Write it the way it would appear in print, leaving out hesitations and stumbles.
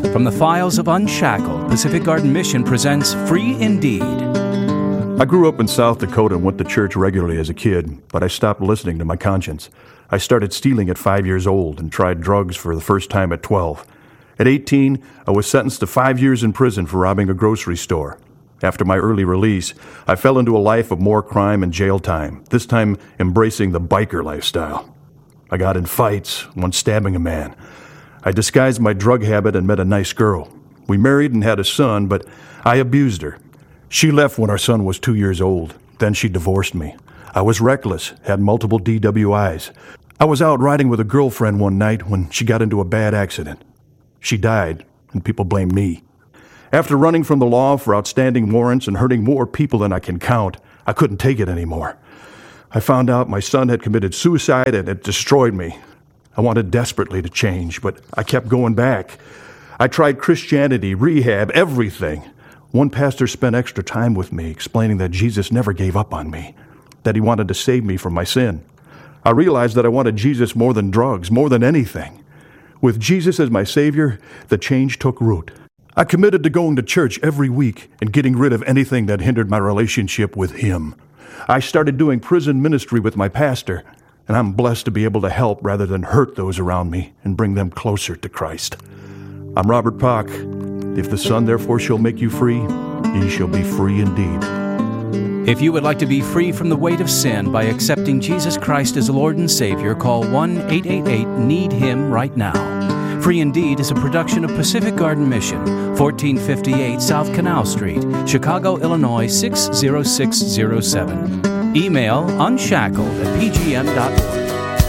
From the files of Unshackled, Pacific Garden Mission presents Free Indeed. I grew up in South Dakota and went to church regularly as a kid, but I stopped listening to my conscience. I started stealing at 5 years old and tried drugs for the first time at 12. At 18, I was sentenced to 5 years in prison for robbing a grocery store. After my early release, I fell into a life of more crime and jail time, this time embracing the biker lifestyle. I got in fights, once stabbing a man. I disguised my drug habit and met a nice girl. We married and had a son, but I abused her. She left when our son was 2 years old. Then she divorced me. I was reckless, had multiple DWIs. I was out riding with a girlfriend one night when she got into a bad accident. She died, and people blamed me. After running from the law for outstanding warrants and hurting more people than I can count, I couldn't take it anymore. I found out my son had committed suicide and it destroyed me. I wanted desperately to change, but I kept going back. I tried Christianity, rehab, everything. One pastor spent extra time with me, explaining that Jesus never gave up on me, that he wanted to save me from my sin. I realized that I wanted Jesus more than drugs, more than anything. With Jesus as my Savior, the change took root. I committed to going to church every week and getting rid of anything that hindered my relationship with Him. I started doing prison ministry with my pastor, and I'm blessed to be able to help rather than hurt those around me and bring them closer to Christ. I'm Robert Pock. If the Son therefore shall make you free, ye shall be free indeed. If you would like to be free from the weight of sin by accepting Jesus Christ as Lord and Savior, call 1-888-NEED-HIM right now. Free Indeed is a production of Pacific Garden Mission, 1458 South Canal Street, Chicago, Illinois 60607. Email unshackled@pgm.org.